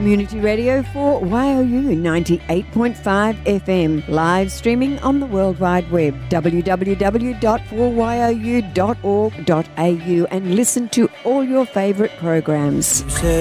community radio for YOU 98.5 FM, live streaming on the World Wide Web, www.4you.org.au, and listen to all your favourite programs.